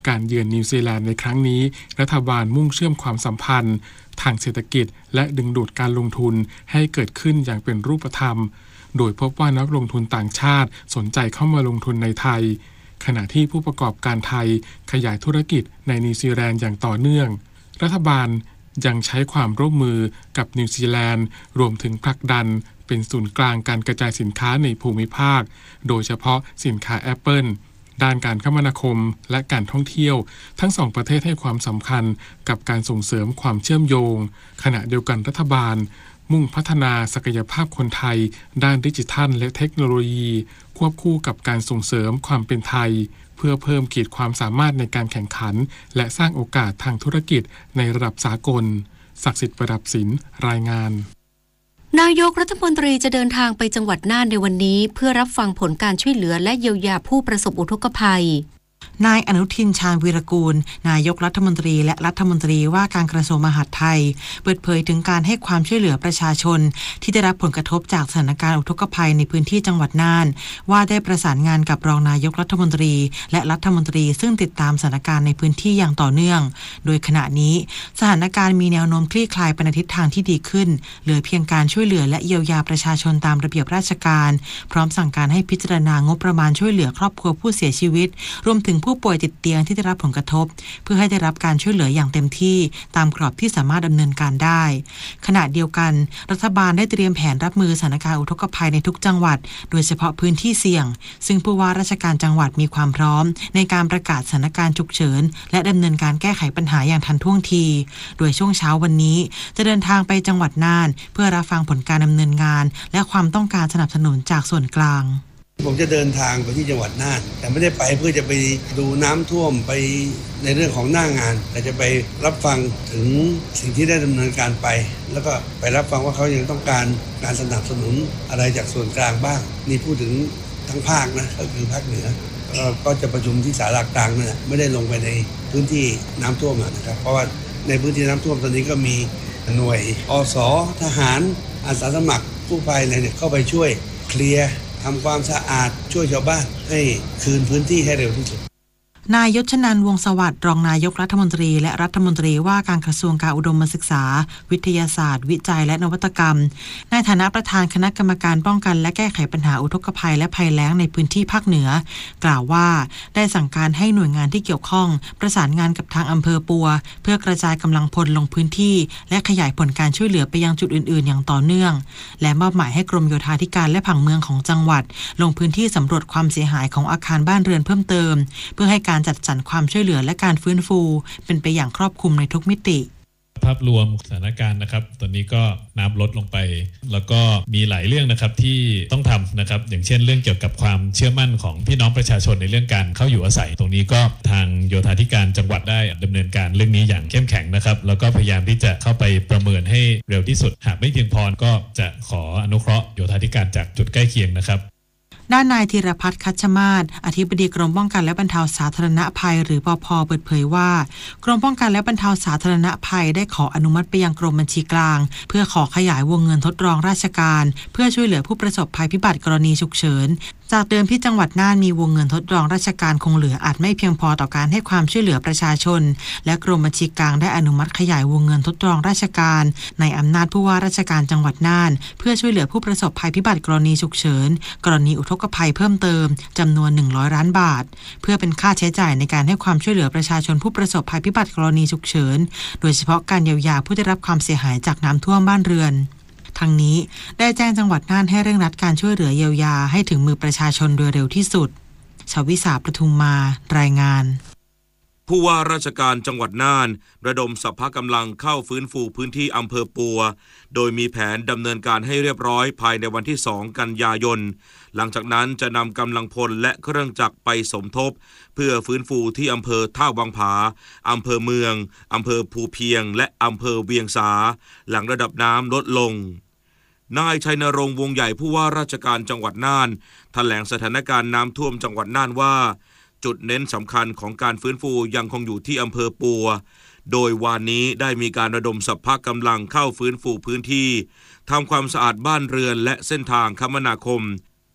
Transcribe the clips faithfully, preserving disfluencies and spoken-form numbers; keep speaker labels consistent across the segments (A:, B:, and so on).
A: การเยือนนิวซีแลนด์ในครั้งนี้รัฐบาลมุ่งเชื่อมความสัมพันธ์ทางเศรษฐกิจและดึงดูดการลงทุนให้เกิดขึ้นอย่างเป็นรูปธรรมโดยพบว่านักลงทุนต่างชาติสนใจเข้ามาลงทุนในไทยขณะที่ผู้ประกอบการไทยขยายธุรกิจในนิวซีแลนด์อย่างต่อเนื่องรัฐบาลยังใช้ความร่วมมือกับนิวซีแลนด์รวมถึงผลักดันเป็นศูนย์กลางการกระจายสินค้าในภูมิภาคโดยเฉพาะสินค้า Apple ด้านการคมนาคมและการท่องเที่ยวทั้งสองประเทศให้ความสำคัญกับการส่งเสริมความเชื่อมโยงขณะเดียวกันรัฐบาลมุ่งพัฒนาศักยภาพคนไทยด้านดิจิทัลและเทคโนโลยีควบคู่กับการส่งเสริมความเป็นไทยเพื่อเพิ่มขีดความสามารถในการแข่งขันและสร้างโอกาสทางธุรกิจในระดับสากลศักดิ์สิทธิ์ประดับศิลป์รายงาน
B: นายกรัฐมนตรีจะเดินทางไปจังหวัดน่านในวันนี้เพื่อรับฟังผลการช่วยเหลือและเยียวยาผู้ประสบอุทกภัย
C: นายอนุทินชาญวีรกูลนายกรัฐมนตรีและรัฐมนตรีว่าการกระทรวงมหาดไทยเปิดเผยถึงการให้ความช่วยเหลือประชาชนที่ได้รับผลกระทบจากสถานการณ์อุทกภัยในพื้นที่จังหวัดน่านว่าได้ประสานงานกับรองนายกรัฐมนตรีและรัฐมนตรีซึ่งติดตามสถานการณ์ในพื้นที่อย่างต่อเนื่องโดยขณะนี้สถานการณ์มีแนวโน้มคลี่คลายไปในทิศทางที่ดีขึ้นเหลือเพียงการช่วยเหลือและเยียวยาประชาชนตามระเบียบราชการพร้อมสั่งการให้พิจารณางบประมาณช่วยเหลือครอบครัวผู้เสียชีวิตรวมถึงผู้ป่วยติดเตียงที่ได้รับผลกระทบเพื่อให้ได้รับการช่วยเหลืออย่างเต็มที่ตามกรอบที่สามารถดำเนินการได้ขณะเดียวกันรัฐบาลได้เตรียมแผนรับมือสถานการณ์อุทกภัยในทุกจังหวัดโดยเฉพาะพื้นที่เสี่ยงซึ่งผู้ว่าราชการจังหวัดมีความพร้อมในการประกาศสถานการณ์ฉุกเฉินและดำเนินการแก้ไขปัญหาอย่างทันท่วงทีโดยช่วงเช้าวันนี้จะเดินทางไปจังหวัดน่านเพื่อรับฟังผลการดำเนินงานและความต้องการสนับสนุนจากส่วนกลาง
D: ผมจะเดินทางไปที่จังหวัดน่านแต่ไม่ได้ไปเพื่อจะไปดูน้ำท่วมไปในเรื่องของหน้างานแต่จะไปรับฟังถึงสิ่งที่ได้ดำเนินการไปแล้วก็ไปรับฟังว่าเขายังต้องการการสนับสนุนอะไรจากส่วนกลางบ้างนี่พูดถึงทั้งภาคนะก็คือภาคเหนือก็จะประชุมที่ศาลากลางนั่นแหละไม่ได้ลงไปในพื้นที่น้ำท่วมนะครับเพราะว่าในพื้นที่น้ำท่วมตอนนี้ก็มีหน่วยอสทหารอาสาสมัครกู้ภัยอะไรเนี่ยเข้าไปช่วยเคลียร์ทำความสะอาดช่วยชาวบ้านให้คืนพื้นที่ให้เร็วที่สุด
C: นายยศชนันท์วงศ์สวัสดิ์รองนายกรัฐมนตรีและรัฐมนตรีว่าการกระทรวงการอุดมศึกษาวิทยาศาสตร์วิจัยและนวัตกรรมในฐานะประธานคณะกรรมการป้องกันและแก้ไขปัญหาอุทกภัยและภัยแล้งในพื้นที่ภาคเหนือกล่าวว่าได้สั่งการให้หน่วยงานที่เกี่ยวข้องประสานงานกับทางอำเภอปัวเพื่อกระจายกำลังพลลงพื้นที่และขยายผลการช่วยเหลือไปยังจุดอื่นๆอย่างต่อเนื่องและมอบหมายให้กรมโยธาธิการและผังเมืองของจังหวัดลงพื้นที่สำรวจความเสียหายของอาคารบ้านเรือนเพิ่มเติมเพื่อให้การจัดสรรความช่วยเหลือและการฟื้นฟูเป็นไปอย่างครอบคลุมในทุกมิติ
E: ภาพรวมสถานการณ์นะครับตอนนี้ก็น้ำลดลงไปแล้วก็มีหลายเรื่องนะครับที่ต้องทำนะครับอย่างเช่นเรื่องเกี่ยวกับความเชื่อมั่นของพี่น้องประชาชนในเรื่องการเข้าอยู่อาศัยตรงนี้ก็ทางโยธาธิการจังหวัดได้ดำเนินการเรื่องนี้อย่างเข้มแข็งนะครับแล้วก็พยายามที่จะเข้าไปประเมินให้เร็วที่สุดหากไม่เพียงพอก็จะขออนุเคราะห์โยธาธิการจากจุดใกล้เคียงนะครับ
C: ด้านนายธีรพัฒน์คัชมาศอธิบดีกรมป้องกันและบรรเทาสาธารณภัยหรือปภ.เปิดเผยว่ากรมป้องกันและบรรเทาสาธารณภัยได้ขออนุมัติไปยังกรมบัญชีกลางเพื่อขอขยายวงเงินทดลองราชการเพื่อช่วยเหลือผู้ประสบภัยพิบัติกรณีฉุกเฉินจากเดิมที่จังหวัดน่านมีวงเงินทดลองราชการคงเหลืออาจไม่เพียงพอต่อการให้ความช่วยเหลือประชาชนและกรมบัญชีกลางได้อนุมัติขยายวงเงินทดลองราชการในอำนาจผู้ว่าราชการจังหวัดน่านเพื่อช่วยเหลือผู้ประสบภัยพิบัติกรณีฉุกเฉินกรณีอุทกภัยเพิ่มเติมจำนวนหนึ่งร้อยล้านบาทเพื่อเป็นค่าใช้จ่ายในการให้ความช่วยเหลือประชาชนผู้ประสบภัยพิบัติกรณีฉุกเฉินโดยเฉพาะการเยียวยาผู้ได้รับความเสียหายจากน้ำท่วมบ้านเรือนทางนี้ได้แจ้งจังหวัดน่านให้เร่งรัดการช่วยเหลือเยียวยาให้ถึงมือประชาชนโดยเร็วที่สุดชวิสาปทุมมารายงาน
F: ผู้ว่าราชการจังหวัดน่านระดมสรรพกำลังเข้าฟื้นฟูพื้นที่อำเภอปัวโดยมีแผนดำเนินการให้เรียบร้อยภายในวันที่สองกันยายนหลังจากนั้นจะนำกำลังพลและเครื่องจักรไปสมทบเพื่อฟื้นฟูที่อำเภอท่าวังผาอำเภอเมืองอำเภอภูเพียงและอำเภอเวียงสาหลังระดับน้ำลดลงนายชัยนรงค์วงใหญ่ผู้ว่าราชการจังหวัดน่านแถลงสถานการณ์น้ำท่วมจังหวัดน่านว่าจุดเน้นสำคัญของการฟื้นฟูยังคงอยู่ที่อำเภอปัวโดยวานนี้ได้มีการระดมสรรพกำลังเข้าฟื้นฟูพื้นที่ทำความสะอาดบ้านเรือนและเส้นทางคมนาคม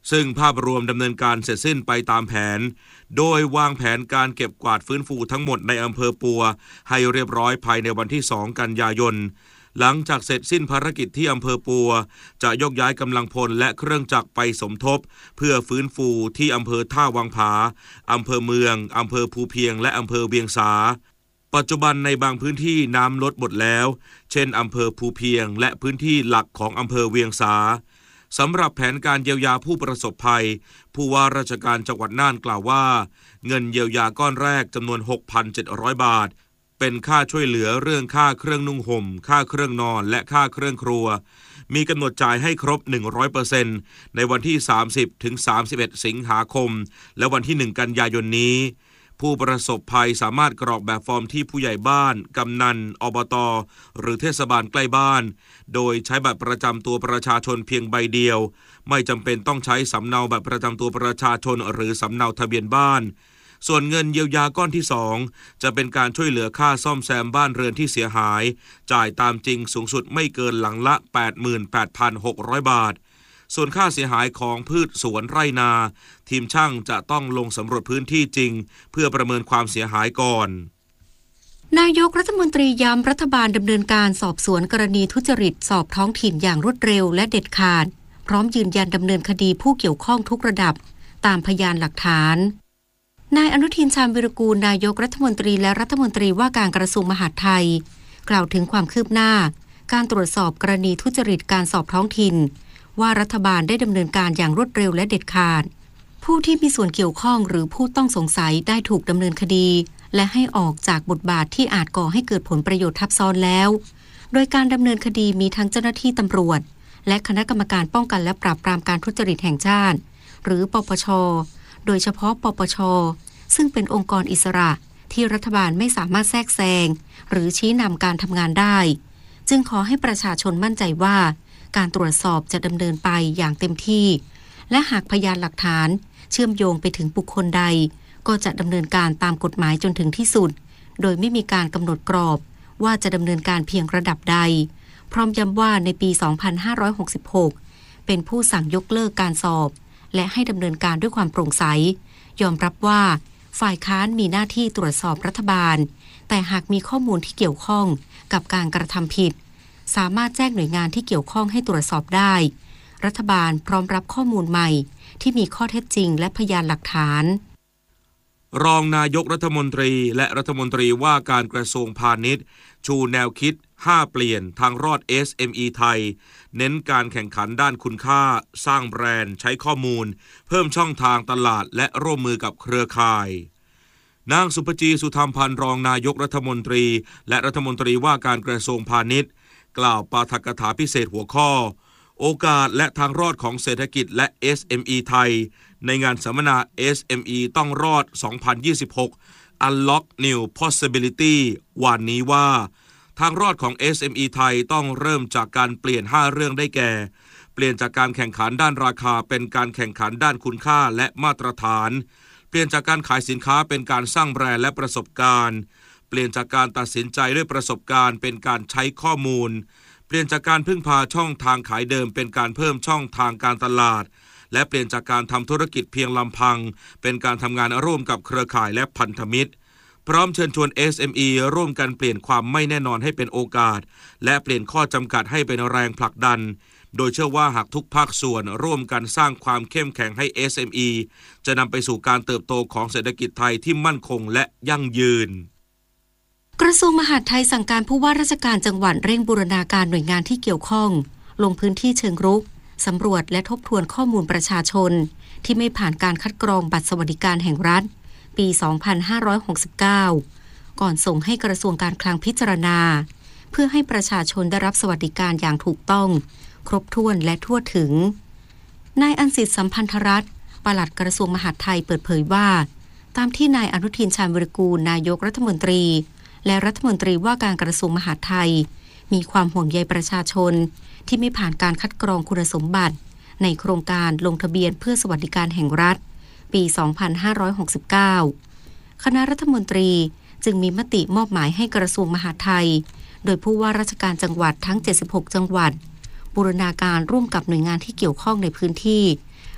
F: ซึ่งภาพรวมดำเนินการเสร็จสิ้นไปตามแผนโดยวางแผนการเก็บกวาดฟื้นฟูทั้งหมดในอำเภอปัวให้เรียบร้อยภายในวันที่สองกันยายนหลังจากเสร็จสิ้นภารกิจที่อำเภอปัวจะยกย้ายกำลังพลและเครื่องจักรไปสมทบเพื่อฟื้นฟูที่อำเภอท่าวังผาอำเภอเมืองอำเภอภูเพียงและอำเภอเวียงสาปัจจุบันในบางพื้นที่น้ำลดหมดแล้วเช่นอำเภอภูเพียงและพื้นที่หลักของอำเภอเวียงสาสำหรับแผนการเยียวยาผู้ประสบภัยผู้ว่าราชการจังหวัดน่านกล่าวว่าเงินเยียวยาก้อนแรกจำนวน หกพันเจ็ดร้อย บาทเป็นค่าช่วยเหลือเรื่องค่าเครื่องนุ่งห่มค่าเครื่องนอนและค่าเครื่องครัวมีกำหนดจ่ายให้ครบ หนึ่งร้อยเปอร์เซ็นต์ ในวันที่สามสิบถึงสามสิบเอ็ดสิงหาคมและวันที่หนึ่งกันยายนนี้ผู้ประสบภัยสามารถกรอกแบบฟอร์มที่ผู้ใหญ่บ้านกำนันอบต.หรือเทศบาลใกล้บ้านโดยใช้บัตรประจำตัวประชาชนเพียงใบเดียวไม่จำเป็นต้องใช้สำเนาบัตรประจำตัวประชาชนหรือสำเนาทะเบียนบ้านส่วนเงินเยียวยาก้อนที่สองจะเป็นการช่วยเหลือค่าซ่อมแซมบ้านเรือนที่เสียหายจ่ายตามจริงสูงสุดไม่เกินหลังละ แปดหมื่นแปดพันหกร้อย บาทส่วนค่าเสียหายของพืชสวนไร่นาทีมช่างจะต้องลงสำรวจพื้นที่จริงเพื่อประเมินความเสียหายก่อน
B: นายกรัฐมนตรีย้ำรัฐบาลดำเนินการสอบสวนกรณีทุจริตสอบท้องถิ่นอย่างรวดเร็วและเด็ดขาดพร้อมยืนยันดำเนินคดีผู้เกี่ยวข้องทุกระดับตามพยานหลักฐานนายอนุทินชาญวิรากูลนายกรัฐมนตรีและรัฐมนตรีว่าการกระทรวงมหาดไทยกล่าวถึงความคืบหน้าการตรวจสอบกรณีทุจริตการสอบท้องถิ่นว่ารัฐบาลได้ดำเนินการอย่างรวดเร็วและเด็ดขาดผู้ที่มีส่วนเกี่ยวข้องหรือผู้ต้องสงสัยได้ถูกดำเนินคดีและให้ออกจากบทบาทที่อาจก่อให้เกิดผลประโยชน์ทับซ้อนแล้วโดยการดำเนินคดีมีทั้งเจ้าหน้าที่ตำรวจและคณะกรรมการป้องกันและปราบปรามการทุจริตแห่งชาติหรือปปช.โดยเฉพาะปปช.ซึ่งเป็นองค์กรอิสระที่รัฐบาลไม่สามารถแทรกแซงหรือชี้นำการทำงานได้จึงขอให้ประชาชนมั่นใจว่าการตรวจสอบจะดำเนินไปอย่างเต็มที่และหากพยานหลักฐานเชื่อมโยงไปถึงบุคคลใดก็จะดำเนินการตามกฎหมายจนถึงที่สุดโดยไม่มีการกำหนดกรอบว่าจะดำเนินการเพียงระดับใดพร้อมย้ำว่าในปี สองพันห้าร้อยหกสิบหก เป็นผู้สั่งยกเลิกการสอบและให้ดำเนินการด้วยความโปร่งใสยอมรับว่าฝ่ายค้านมีหน้าที่ตรวจสอบรัฐบาลแต่หากมีข้อมูลที่เกี่ยวข้องกับการกระทำผิดสามารถแจ้งหน่วยงานที่เกี่ยวข้องให้ตรวจสอบได้รัฐบาลพร้อมรับข้อมูลใหม่ที่มีข้อเท็จจริงและพยานหลักฐาน
F: รองนายกรัฐมนตรีและรัฐมนตรีว่าการกระทรวงพาณิชย์ชูแนวคิดห้าเปลี่ยนทางรอด เอส เอ็ม อี ไทยเน้นการแข่งขันด้านคุณค่าสร้างแบรนด์ใช้ข้อมูลเพิ่มช่องทางตลาดและร่วมมือกับเครือข่ายนางสุภจีสุธรรมพันธ์รองนายกรัฐมนตรีและรัฐมนตรีว่าการกระทรวงพาณิชย์กล่าวปาฐกถาพิเศษหัวข้อโอกาสและทางรอดของเศรษฐกิจและ เอส เอ็ม อี ไทยในงานสัมมนา เอส เอ็ม อี ต้องรอด สองพันยี่สิบหก Unlock New Possibility วันนี้ว่าทางรอดของ เอส เอ็ม อี ไทยต้องเริ่มจากการเปลี่ยนห้าเรื่องได้แก่เปลี่ยนจากการแข่งขันด้านราคาเป็นการแข่งขันด้านคุณค่าและมาตรฐานเปลี่ยนจากการขายสินค้าเป็นการสร้างแบรนด์และประสบการณ์เปลี่ยนจากการตัดสินใจด้วยประสบการณ์เป็นการใช้ข้อมูลเปลี่ยนจากการพึ่งพาช่องทางขายเดิมเป็นการเพิ่มช่องทางการตลาดและเปลี่ยนจากการทำธุรกิจเพียงลำพังเป็นการทำงานร่วมกับเครือข่ายและพันธมิตรพร้อมเชิญชวน เอส เอ็ม อี ร่วมกันเปลี่ยนความไม่แน่นอนให้เป็นโอกาสและเปลี่ยนข้อจำกัดให้เป็นแรงผลักดันโดยเชื่อว่าหากทุกภาคส่วนร่วมกันสร้างความเข้มแข็งให้ เอส เอ็ม อี จะนำไปสู่การเติบโตของเศรษฐกิจไทยที่มั่นคงและยั่งยืน
B: กระทรวงมหาดไทยสั่งการผู้ว่าราชการจังหวัดเร่งบูรณาการหน่วยงานที่เกี่ยวข้องลงพื้นที่เชิงรุกสำรวจและทบทวนข้อมูลประชาชนที่ไม่ผ่านการคัดกรองบัตรสวัสดิการแห่งรัฐปี สองพันห้าร้อยหกสิบเก้า ก่อนส่งให้กระทรวงการคลังพิจารณาเพื่อให้ประชาชนได้รับสวัสดิการอย่างถูกต้องครบถ้วนและทั่วถึงนายอันสิทธิ์สัมพันธรัตน์ปลัดกระทรวงมหาดไทยเปิดเผยว่าตามที่นายอนุทินชาญวิรากูลนายกรัฐมนตรีและรัฐมนตรีว่าการกระทรวงมหาดไทยมีความห่วงใยประชาชนที่ไม่ผ่านการคัดกรองคุณสมบัติในโครงการลงทะเบียนเพื่อสวัสดิการแห่งรัฐปี สองพันห้าร้อยหกสิบเก้า คณะรัฐมนตรีจึงมีมติมอบหมายให้กระทรวงมหาดไทยโดยผู้ว่าราชการจังหวัดทั้งเจ็ดสิบหกจังหวัดบูรณาการร่วมกับหน่วยงานที่เกี่ยวข้องในพื้นที่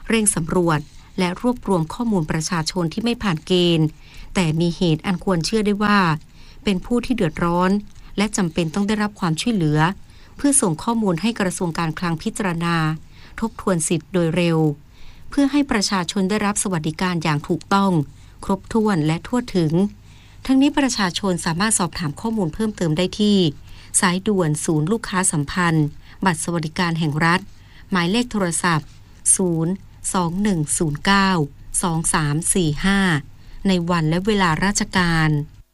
B: เร่งสำรวจและรวบรวมข้อมูลประชาชนที่ไม่ผ่านเกณฑ์แต่มีเหตุอันควรเชื่อได้ว่าเป็นผู้ที่เดือดร้อนและจำเป็นต้องได้รับความช่วยเหลือเพื่อส่งข้อมูลให้กระทรวงการคลังพิจารณาทบทวนสิทธิ์โดยเร็วเพื่อให้ประชาชนได้รับสวัสดิการอย่างถูกต้องครบถ้วนและทั่วถึงทั้งนี้ประชาชนสามารถสอบถามข้อมูลเพิ่มเติมได้ที่สายด่วนศูนย์ลูกค้าสัมพันธ์บัตรสวัสดิการแห่งรัฐหมายเลขโทรศัพท์ศูนย์ สอง หนึ่ง ศูนย์ เก้า สอง สาม สี่ ห้าในวันและเวลาราชการ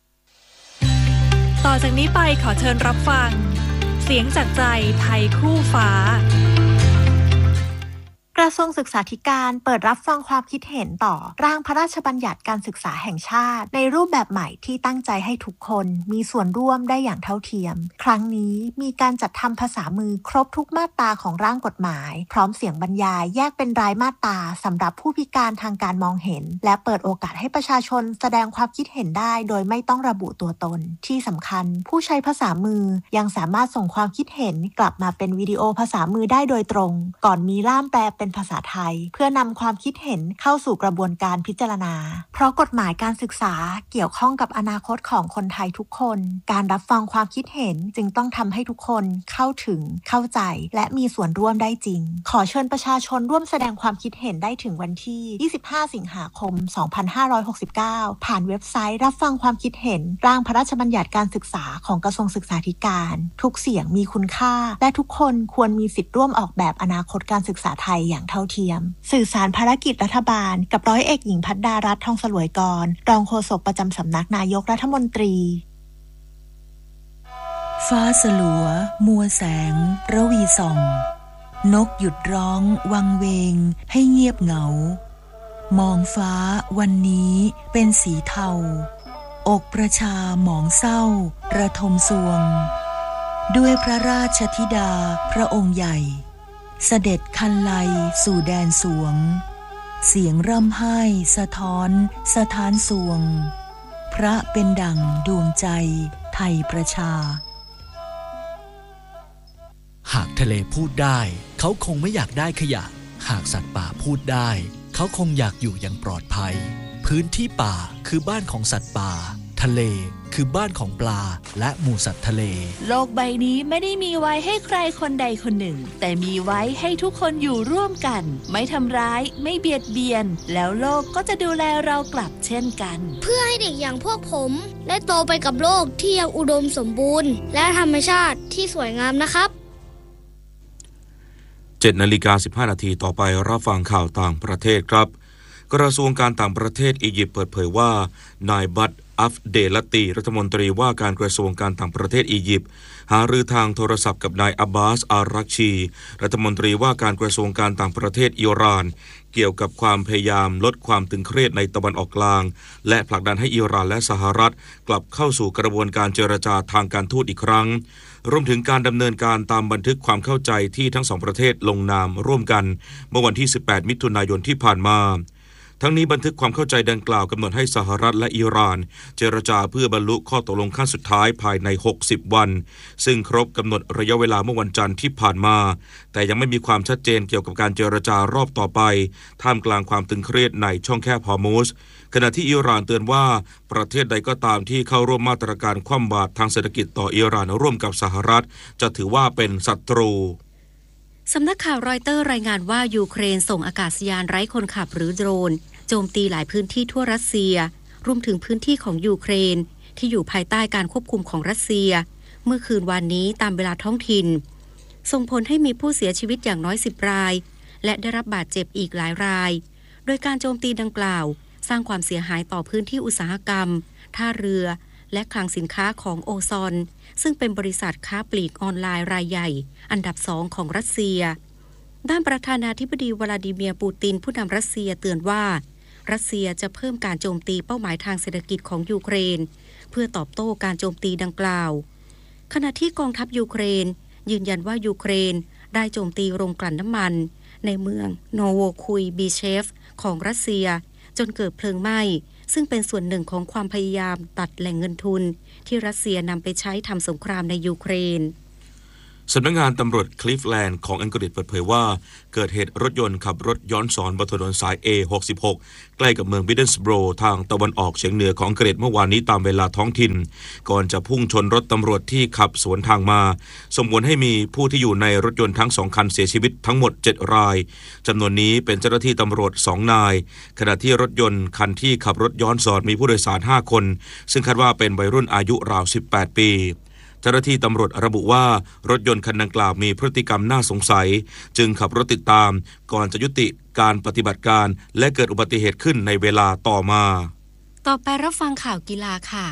G: ต่อจากนี้ไปขอเชิญรับฟังเสียงจากใจไทยคู่ฟ้ากระทรวงศึกษาธิการเปิดรับฟังความคิดเห็นต่อร่างพระราชบัญญัติการศึกษาแห่งชาติในรูปแบบใหม่ที่ตั้งใจให้ทุกคนมีส่วนร่วมได้อย่างเท่าเทียมครั้งนี้มีการจัดทำภาษามือครบทุกมาตราของร่างกฎหมายพร้อมเสียงบรรยายแยกเป็นรายมาตราสำหรับผู้พิการทางการมองเห็นและเปิดโอกาสให้ประชาชนแสดงความคิดเห็นได้โดยไม่ต้องระบุตัวตนที่สำคัญผู้ใช้ภาษามือยังสามารถส่งความคิดเห็นกลับมาเป็นวิดีโอภาษามือได้โดยตรงก่อนมีล่ามแปลเป็นภาษาไทยเพื่อนำความคิดเห็นเข้าสู่กระบวนการพิจารณาเพราะกฎหมายการศึกษาเกี่ยวข้องกับอนาคตของคนไทยทุกคนการรับฟังความคิดเห็นจึงต้องทำให้ทุกคนเข้าถึงเข้าใจและมีส่วนร่วมได้จริงขอเชิญประชาชนร่วมแสดงความคิดเห็นได้ถึงวันที่ยี่สิบห้าสิงหาคมสองพันห้าร้อยหกสิบเก้าผ่านเว็บไซต์รับฟังความคิดเห็นร่างพระราชบัญญัติการศึกษาของกระทรวงศึกษาธิการทุกเสียงมีคุณค่าและทุกคนควรมีสิทธิ์ร่วมออกแบบอนาคตการศึกษาไทยอย่างเท่าเทียมสื่อสารภารกิจรัฐบาลกับร้อยเอกหญิงพัฒดารัตน์ทองสลวยกรรองโฆษกประจำสำนักนายกรัฐมนตรี
H: ฟ้าสลัวมัวแสงระวีส่องนกหยุดร้องวังเวงให้เงียบเหงามองฟ้าวันนี้เป็นสีเทาอกประชาหมองเศร้าระทมสวงด้วยพระราชธิดาพระองค์ใหญ่เสด็จคันไลสู่แดนสวงเสียงร่ำไห้สะท้อนสถานสวงพระเป็นดั่งดวงใจไทยประชา
I: หากทะเลพูดได้เขาคงไม่อยากได้ขยะหากสัตว์ป่าพูดได้เขาคงอยากอยู่อย่างปลอดภัยพื้นที่ป่าคือบ้านของสัตว์ป่าทะเลคือบ้านของปลาและหมู่สัตว์ทะเล
G: โลกใบนี้ไม่ได้มีไว้ให้ใครคนใดคนหนึ่งแต่มีไว้ให้ทุกคนอยู่ร่วมกันไม่ทำร้ายไม่เบียดเบียนแล้วโลกก็จะดูแลเรากลับเช่นกัน
J: เพื่อให้เด็กอย่างพวกผมได้โตไปกับโลกที่ยังอุดมสมบูรณ์และธรรมชาติที่สวยงามนะครับ
F: เจ็ดนาฬิกาสิบห้านาทีต่อไปรับฟังข่าวต่างประเทศครับกระทรวงการต่างประเทศอียิปต์เปิดเผยว่านายบัตอัฟเดลตีรัฐมนตรีว่าการกระทรวงการต่างประเทศอียิปต์หารือทางโทรศัพท์กับนายอับบาสอารักชีรัฐมนตรีว่าการกระทรวงการต่างประเทศอิหร่านเกี่ยวกับความพยายามลดความตึงเครียดในตะวันออกกลางและผลักดันให้อิหร่านและสหรัฐกลับเข้าสู่กระบวนการเจรจาทางการทูตอีกครั้งรวมถึงการดำเนินการตามบันทึกความเข้าใจที่ทั้งสองประเทศลงนามร่วมกันเมื่อวันที่สิบแปดมิถุนายนที่ผ่านมาทั้งนี้บันทึกความเข้าใจดังกล่าวกำหนดให้สหรัฐและอิหร่านเจรจาเพื่อบรรลุข้อตกลงขั้นสุดท้ายภายในหกสิบวันซึ่งครบกำหนดระยะเวลาเมื่อวันจันทร์ที่ผ่านมาแต่ยังไม่มีความชัดเจนเกี่ยวกับการเจรจารอบต่อไปท่ามกลางความตึงเครียดในช่องแคบฮอร์มุซขณะที่อิหร่านเตือนว่าประเทศใดก็ตามที่เข้าร่วมมาตรการคว่ำบาตรทางเศรษฐกิจต่ออิหร่านร่วมกับสหรัฐจะถือว่าเป็นศัตรู
B: สำนักข่าวรอยเตอร์รายงานว่ายูเครนส่งอากาศยานไร้คนขับหรือโดรนโจมตีหลายพื้นที่ทั่วรัสเซียรวมถึงพื้นที่ของยูเครนที่อยู่ภายใต้การควบคุมของรัสเซียเมื่อคืนวานนี้ตามเวลาท้องถิ่นส่งผลให้มีผู้เสียชีวิตอย่างน้อยสิบรายและได้รับบาดเจ็บอีกหลายรายโดยการโจมตีดังกล่าวสร้างความเสียหายต่อพื้นที่อุตสาหกรรมท่าเรือและคลังสินค้าของโอซอนซึ่งเป็นบริษัทค้าปลีกออนไลน์รายใหญ่อันดับสองของรัสเซียด้านประธานาธิบดีวลาดิเมียร์ปูตินผู้นำรัสเซียเตือนว่ารัสเซียจะเพิ่มการโจมตีเป้าหมายทางเศรษฐกิจของยูเครนเพื่อตอบโต้การโจมตีดังกล่าวขณะที่กองทัพยูเครนยืนยันว่ายูเครนได้โจมตีโรงกลั่นน้ำมันในเมืองโนโวคุยบีเชฟของรัสเซียจนเกิดเพลิงไหม้ซึ่งเป็นส่วนหนึ่งของความพยายามตัดแหล่งเงินทุนที่รัสเซียนำไปใช้ทำสงครามในยูเครน
F: สำนักงานตำรวจคลิฟแลนด์ของอังกฤษเปิดเผยว่าเกิดเหตุรถยนต์ขับรถย้อนสอนบนถนนสาย เอ หกสิบหก ใกล้กับเมืองมิดเดิลสโบรทางตะวันออกเฉียงเหนือของอังกฤษเมื่อวานนี้ตามเวลาท้องถิ่นก่อนจะพุ่งชนรถตำรวจที่ขับสวนทางมาส่งผลให้มีผู้ที่อยู่ในรถยนต์ทั้งสองคันเสียชีวิตทั้งหมดเจ็ดรายจำนวนนี้เป็นเจ้าหน้าที่ตำรวจสองนายขณะที่รถยนต์คันที่ขับรถย้อนสอนมีผู้โดยสารห้าคนซึ่งคาดว่าเป็นวัยรุ่นอายุราวสิบแปดปีเจ้าหน้าที่ตำรวจระบุว่ารถยนต์คันดังกล่าวมีพฤติกรรมน่าสงสัยจึงขับรถติดตามก่อนจะยุติการปฏิบัติการและเกิดอุบัติเหตุขึ้นในเวลาต่อมา
B: ต่อไปรับฟังข่าวกีฬาค่ะ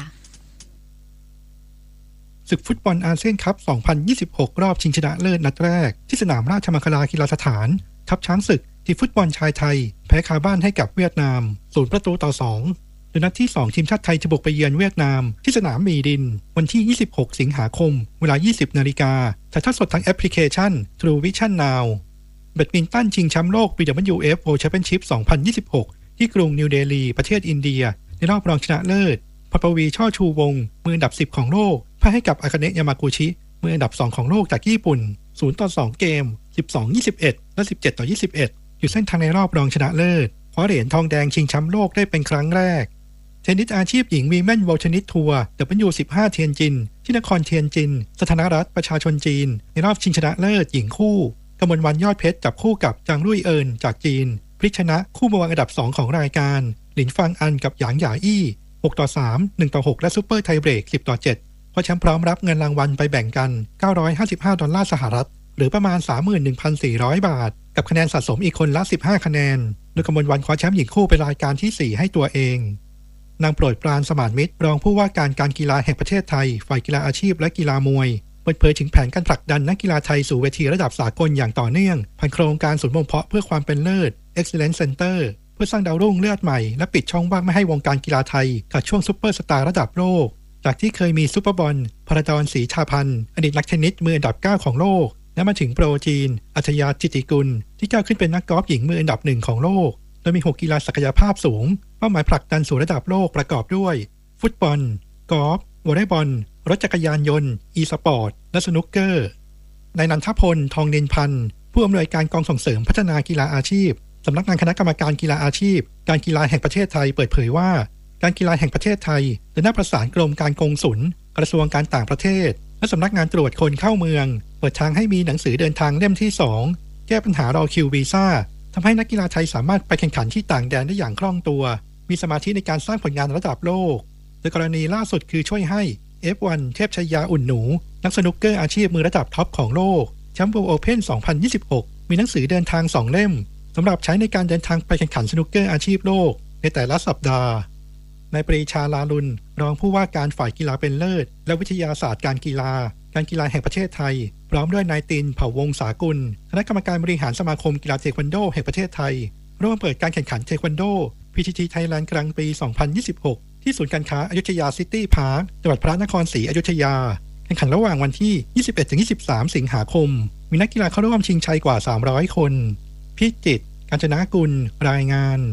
K: ศึกฟุตบอลอาเซียนคัพ สองพันยี่สิบหก รอบชิงชนะเลิศนัดแรกที่สนามราชมังคลากีฬาสถานทัพช้างศึกทีมฟุตบอลชายไทยแพ้คาบ้านให้กับเวียดนามศูนย์ประตูต่อสองโดยนัดที่สองทีมชาติไทยจะบุกไปเยือนเวียดนามที่สนามมีดินวันที่ยี่สิบหกสิงหาคมเวลา ยี่สิบนาฬิกาถ่ายทอดสดทางแอปพลิเคชัน True Vision Now แบดมินตันชิงแชมป์โลก บี ดับเบิลยู เอฟ World Championship สองพันยี่สิบหกที่กรุงนิวเดลีประเทศอินเดียในรอบรองชนะเลิศพปวีช่อชูวงศ์มืออันดับสิบของโลกพ่ายให้กับอากาเนะยามากุชิมืออันดับสองของโลกจากญี่ปุ่นศูนย์ต่อสองเกม สิบสอง ยี่สิบเอ็ด และ สิบเจ็ดต่อยี่สิบเอ็ดอยู่เส้นทางในรอบรองชนะเลิศคว้าเหรียญทองแดงชิงแชมป์โลกได้เป็นครั้งแรกเทนนิสอาชีพหญิงวีแมน World Tennis Tour ดับเบิลยู สิบห้า เทียนจินที่นครเทียนจินสาธารณรัฐประชาชนจีนในรอบชิงชนะเลิศหญิงคู่กมลวรรณยอดเพชรจับคู่กับจางรุ่ยเอินจากจีนพลิกชนะคู่มือวางอันดับสองของรายการหลินฟางอันกับหยางหยาอี้หกต่อสาม หนึ่งต่อหกและซุปเปอร์ไทเบรกสิบต่อเจ็ดเพราะแชมป์พร้อมรับเงินรางวัลไปแบ่งกันเก้าร้อยห้าสิบห้าดอลลาร์สหรัฐหรือประมาณ สามหมื่นหนึ่งพันสี่ร้อย บาทกับคะแนนสะสมอีกคนละสิบห้าคะแนนโดยกมลวรรณคว้าแชมป์หญิงคู่เป็นรายการที่สี่ให้ตัวเองนางโปรดปรานสมานมิตรรองผู้ว่าการการกีฬาแห่งประเทศไทยฝ่ายกีฬาอาชีพและกีฬามวยเปิดเผยถึงแผนการผลักดันนักกีฬาไทยสู่เวทีระดับสากลอย่างต่อเนื่องผ่านโครงการศูนย์บ่มเพาะเพื่อความเป็นเลิศ Excellence Center เพื่อสร้างดาวรุ่งเลือดใหม่และปิดช่องว่างไม่ให้วงการกีฬาไทยขาดช่วงซุปเปอร์สตาร์ระดับโลกจากที่เคยมีซุปเปอร์บอลพระดอนศรีชาพันธ์อดีตนักเทนนิสมืออันดับเก้าของโลกและมาถึงโปรจีนอัจฉริยะจิตติกุลที่ก้าวขึ้นเป็นนักกอล์ฟหญิงมืออันดับหนึ่งของโลกโดยมีหกกีฬาศักยภาพสูงเป้าหมายผลักดันสู่ระดับโลกประกอบด้วยฟุตบอลกอล์ฟวอลเลย์บอลรถจักรยานยนต์อีสปอร์ตและสนุกเกอร์นายนันทพลทองเนินพันธ์ผู้อำนวยการกองส่งเสริมพัฒนากีฬาอาชีพสำนักงานคณะกรรมการกีฬาอาชีพการกีฬาแห่งประเทศไทยเปิดเผยว่าการกีฬาแห่งประเทศไทยได้นัดประสานกรมการกงสุลกระทรวงการต่างประเทศและสำนักงานตรวจคนเข้าเมืองเปิดทางให้มีหนังสือเดินทางเล่มที่สองแก้ปัญหารอคิววีซ่าทำให้นักกีฬาไทยสามารถไปแข่งขันที่ต่างแดนได้อย่างคล่องตัวมีสมาธิในการสร้างผลงานระดับโลกโดยกรณีล่าสุดคือช่วยให้ เอฟ วัน เทพชยาอุ่นหนูนักสนุกเกอร์อาชีพมือระดับท็อปของโลกแชมป์ World Open สองพันยี่สิบหกมีหนังสือเดินทางสองเล่มสำหรับใช้ในการเดินทางไปแข่งขันสนุกเกอร์อาชีพโลกในแต่ละสัปดาห์นายปรีชาลาลุนรองผู้ว่าการฝ่ายกีฬาเป็นเลิศและวิทยาศาสตร์การกีฬาการกีฬาแห่งประเทศไทยพร้อมด้วยนายตินเผ่าวงศ์สากุลคณะกรรมการบริหารสมาคมกีฬาเทควันโดแห่งประเทศไทยร่วมเปิดการแข่งขันเทควันโด พี ที ที Thailand กลางปี สองพันยี่สิบหกที่ศูนย์การค้าอยุธยาซิตี้พาร์คจังหวัดพระนครศรีอยุธยาแข่งขันระหว่างวันที่ ยี่สิบเอ็ดถึงยี่สิบสาม สิงหาคมมีนักกีฬาเข้าร่วมชิงชัยกว่า สามร้อย คนพิจิตรกาญจนกุลรายงาน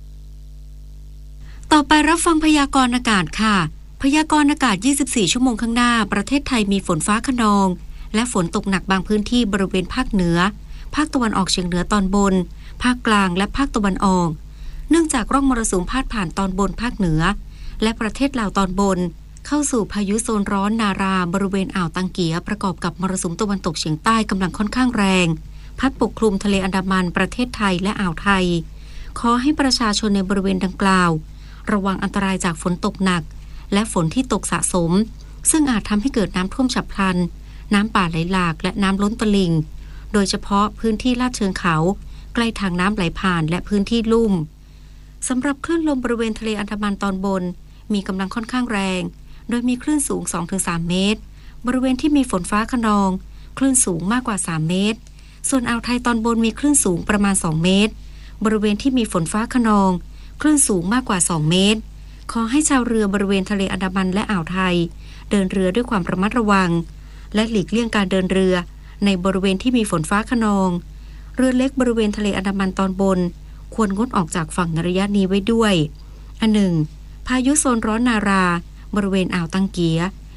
B: ต่อไปรับฟังพยากรณ์อากาศค่ะพยากรณ์อากาศยี่สิบสี่ชั่วโมงข้างหน้าประเทศไทยมีฝนฟ้าคะนองและฝนตกหนักบางพื้นที่บริเวณภาคเหนือภาคตะวันออกเฉียงเหนือตอนบนภาคกลางและภาคตะวันออกเนื่องจากร่องมรสุมพาดผ่านตอนบนภาคเหนือและประเทศลาวตอนบนเข้าสู่พายุโซนร้อนนาราบริเวณอ่าวตังเกียประกอบกับมรสุมตะวันตกเฉียงใต้กำลังค่อนข้างแรงพัดปกคลุมทะเลอันดามันประเทศไทยและอ่าวไทยขอให้ประชาชนในบริเวณดังกล่าวระวังอันตรายจากฝนตกหนักและฝนที่ตกสะสมซึ่งอาจทำให้เกิดน้ำท่วมฉับพลันน้ำป่าไหลหลากและน้ำล้นตลิ่งโดยเฉพาะพื้นที่ลาดเชิงเขาใกล้ทางน้ำไหลผ่านและพื้นที่ลุ่มสำหรับคลื่นลมบริเวณทะเลอันดามันตอนบนมีกำลังค่อนข้างแรงโดยมีคลื่นสูง สองถึงสาม เมตรบริเวณที่มีฝนฟ้าคะนองคลื่นสูงมากกว่าสามเมตรส่วนอ่าวไทยตอนบนมีคลื่นสูงประมาณสองเมตรบริเวณที่มีฝนฟ้าคะนองคลื่นสูงมากกว่าสองเมตรขอให้ชาวเรือบริเวณทะเลอันดามันและอ่าวไทยเดินเรือด้วยความระมัดระวังและหลีกเลี่ยงการเดินเรือในบริเวณที่มีฝนฟ้าคะนองเรือเล็กบริเวณทะเลอันดามันตอนบนควรงดออกจากฝั่งในระยะนี้ไว้ด้วยอันหนึ่งพายุโซนร้อนนาราบริเวณอ่าวตังเกีย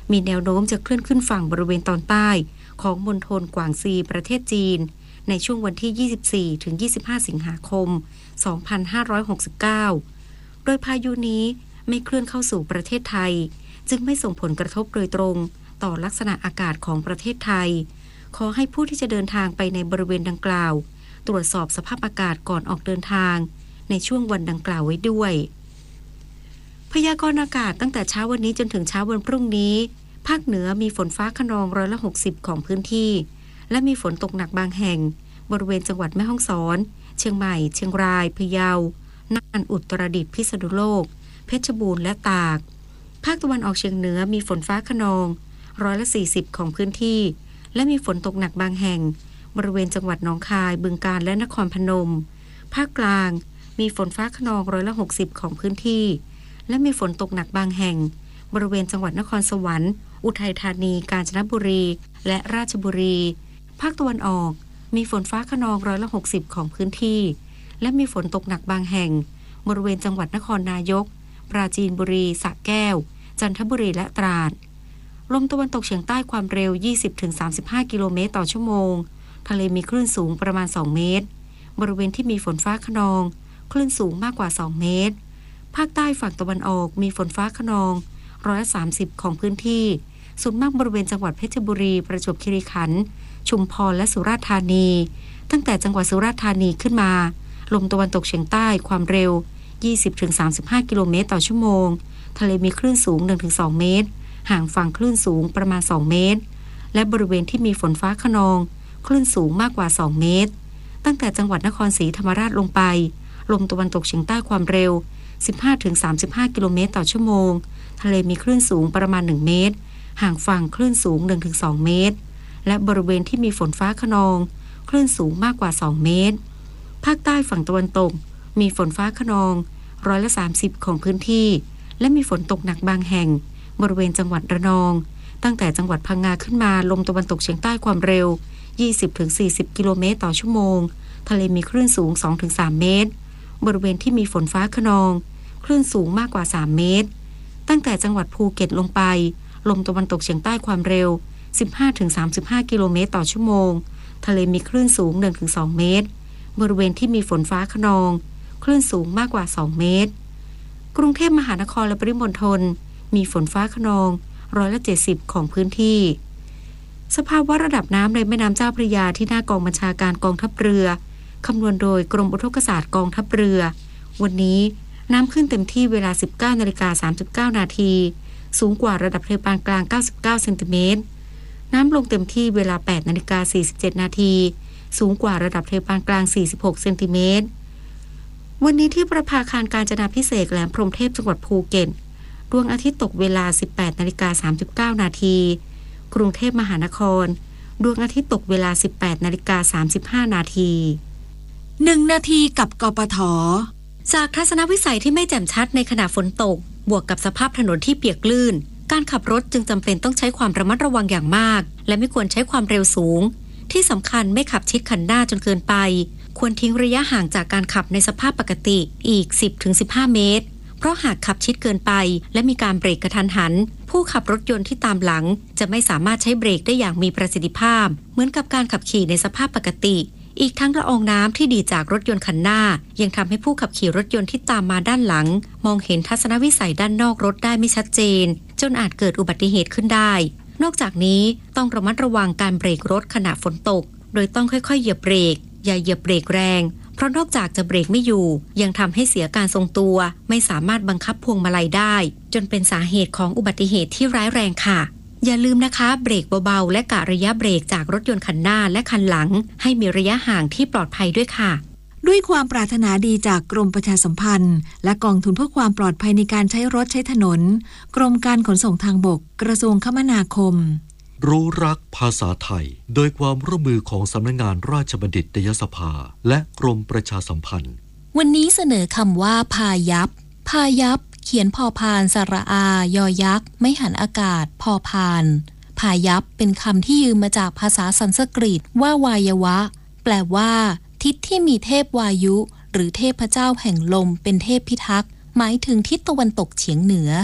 B: มีแนวโน้มจะเคลื่อนขึ้นฝั่งบริเวณตอนใต้ของมณฑลกวางซีประเทศจีนในช่วงวันที่ ยี่สิบสี่ถึงยี่สิบห้า สิงหาคม สองพันห้าร้อยหกสิบเก้า โดยพายุนี้ไม่เคลื่อนเข้าสู่ประเทศไทยจึงไม่ส่งผลกระทบโดยตรงต่อลักษณะอากาศของประเทศไทยขอให้ผู้ที่จะเดินทางไปในบริเวณดังกล่าวตรวจสอบสภาพอากาศก่อนออกเดินทางในช่วงวันดังกล่าวไว้ด้วยพยากรณ์อากาศตั้งแต่เช้าวันนี้จนถึงเช้าวันพรุ่งนี้ภาคเหนือมีฝนฟ้าคะนองร้อยละหกสิบของพื้นที่และมีฝนตกหนักบางแห่งบริเวณจังหวัดแม่ฮ่องสอนเชียงใหม่เชียงรายพะเยาน่านอุตรดิตถ์พิษณุโลกเพชรบูรณ์และตากภาคตะวันออกเฉียงเหนือมีฝนฟ้าคะนองร้อยละสี่สิบของพื้นที่และมีฝนตกหนักบางแห่งบริเวณจังหวัดหนองคายบึงกาฬและนครพนมภาคกลางมีฝนฟ้าคะนองร้อยละหกสิบของพื้นที่และมีฝนตกหนักบางแห่งบริเวณจังหวัดนครสวรรค์อุทัยธานีกาญจนบุรีและราชบุรีภาคตะวันออกมีฝนฟ้าคะนองร้อยละหกสิบของพื้นที่และมีฝนตกหนักบางแห่งบริเวณจังหวัดนครนายกปราจีนบุรีสระแก้วจันทบุรีและตราดลมตะวันตกเฉียงใต้ความเร็ว ยี่สิบถึงสามสิบห้า กิโลเมตรต่อชั่วโมงทะเลมีคลื่นสูงประมาณสองเมตรบริเวณที่มีฝนฟ้าคะนองคลื่นสูงมากกว่าสองเมตรภาคใต้ฝั่งตะวันออกมีฝนฟ้าคะนองร้อยละสามสิบของพื้นที่ส่วนมากบริเวณจังหวัดเพชรบุรีประจวบคีรีขันธ์ชุมพรและสุราษฎร์ธานีตั้งแต่จังหวัดสุราษฎร์ธานีขึ้นมาลมตะวันตกเฉียงใต้ความเร็ว ยี่สิบถึงสามสิบห้า กิโลเมตรต่อชั่วโมงทะเลมีคลื่นสูง หนึ่งถึงสอง เมตรห่างฝั่งคลื่นสูงประมาณสองเมตรและบริเวณที่มีฝนฟ้าคะนองคลื่นสูงมากกว่าสองเมตรตั้งแต่จังหวัดนครศรีธรรมราชลงไปลมตะวันตกเฉียงใต้ความเร็ว สิบห้าถึงสามสิบห้า กิโลเมตรต่อชั่วโมงทะเลมีคลื่นสูงประมาณหนึ่งเมตรห่างฝั่งคลื่นสูง หนึ่งถึงสอง เมตรและบริเวณที่มีฝนฟ้าคะนองคลื่นสูงมากกว่าสองเมตรภาคใต้ฝั่งตะวันตกมีฝนฟ้าคะนองร้อยละสามสิบของพื้นที่และมีฝนตกหนักบางแห่งบริเวณจังหวัดระนองตั้งแต่จังหวัดพังงาขึ้นมาลมตะวันตกเฉียงใต้ความเร็ว ยี่สิบถึงสี่สิบ กิโลเมตรต่อชั่วโมงทะเลมีคลื่นสูง สองถึงสาม เมตรบริเวณที่มีฝนฟ้าคะนองคลื่นสูงมากกว่าสามเมตรตั้งแต่จังหวัดภูเก็ตลงไปลมตะวันตกเฉียงใต้ความเร็ว สิบห้าถึงสามสิบห้า กิโลเมตรต่อชั่วโมงทะเลมีคลื่นสูง หนึ่งถึงสอง เมตรบริเวณที่มีฝนฟ้าคะนองคลื่นสูงมากกว่าสองเมตรกรุงเทพมหานครและปริมณฑลมีฝนฟ้าคะนองร้อยละเจ็ดสิบของพื้นที่สภาวะระดับน้ำในแม่น้ำเจ้าพระยาที่หน้ากองบัญชาการกองทัพเรือคำนวณโดยกรมอุทกศาสตร์กองทัพเรือวันนี้น้ำขึ้นเต็มที่เวลา สิบเก้านาฬิกาสามสิบเก้า นาทีสูงกว่าระดับทะเลปานกลางเก้าสิบเก้าเซนติเมตรน้ำลงเต็มที่เวลา แปดนาฬิกาสี่สิบเจ็ด นาทีสูงกว่าระดับทะเลปานกลางสี่สิบหกเซนติเมตรวันนี้ที่ประภาคารกาญจนาภิเษกแหลมพรหมเทพจังหวัดภูเก็ตดวงอาทิตย์ตกเวลา สิบแปดนาฬิกาสามสิบเก้า นาทีกรุงเทพมหานครดวงอาทิตย์ตกเวลา สิบแปดนาฬิกาสามสิบห้า นาที
H: หนึ่งนาทีกับกปท.
B: จากทัศนวิสัยที่ไม่แจ่มชัดในขณะฝนตกบวกกับสภาพถนนที่เปียกลื่นการขับรถจึงจำเป็นต้องใช้ความระมัดระวังอย่างมากและไม่ควรใช้ความเร็วสูงที่สำคัญไม่ขับชิดคันหน้าจนเกินไปควรทิ้งระยะห่างจากการขับในสภาพปกติอีก สิบถึงสิบห้า เมตรเพราะหากขับชิดเกินไปและมีการเบรกกระทันหันผู้ขับรถยนต์ที่ตามหลังจะไม่สามารถใช้เบรกได้อย่างมีประสิทธิภาพเหมือนกับการขับขี่ในสภาพปกติอีกทั้งละอองน้ำที่ดีจากรถยนต์คันหน้ายังทำให้ผู้ขับขี่รถยนต์ที่ตามมาด้านหลังมองเห็นทัศนวิสัยด้านนอกรถได้ไม่ชัดเจนจนอาจเกิดอุบัติเหตุขึ้นได้นอกจากนี้ต้องระมัดระวังการเบรกรถขณะฝนตกโดยต้องค่อยๆเหยียบเบรกอย่าเหยียบเบรกแรงเพราะนอกจากจะเบรกไม่อยู่ยังทำให้เสียการทรงตัวไม่สามารถบังคับพวงมาลัยได้จนเป็นสาเหตุของอุบัติเหตุที่ร้ายแรงค่ะอย่าลืมนะคะเบรกเบาๆและกะระยะเบรกจากรถยนต์คันหน้าและคันหลังให้มีระยะห่างที่ปลอดภัยด้วยค่ะ
H: ด้วยความปรารถนาดีจากกรมประชาสัมพันธ์และกองทุนเพื่อความปลอดภัยในการใช้รถใช้ถนนกรมการขนส่งทางบกกระทรวงคมนาคม
L: รู้รักภาษาไทยโดยความร่วมมือของสำนักงานราชบัณฑิตยสภาและกรมประชาสัมพันธ์
H: วันนี้เสนอคำว่าพายัพพายัพเขียนพอพานสระอายอยักษ์ไม่หันอากาศพอพานพายัพเป็นคำที่ยืมมาจากภาษาสันสกฤตว่าวายวะแปลว่าทิศที่มีเทพวายุหรือเทพเจ้าแห่งลมเป็นเทพพิทักษ์หมายถึงทิศตะวันตกเฉียงเหนือ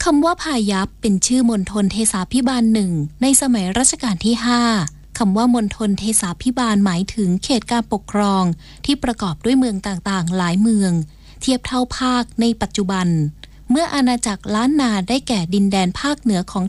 M: คำว่าพายัพเป็นชื่อมณฑลเทศาภิบาลหนึ่งในสมัยรัชกาลที่ห้าคำว่ามณฑลเทศาภิบาลหมายถึงเขตการปกครองที่ประกอบด้วยเมืองต่างๆหลายเมืองเทียบเท่าภาคในปัจจุบันเมื่ออาณาจักรล้านนาได้แก่ดินแดนภาคเหนือของ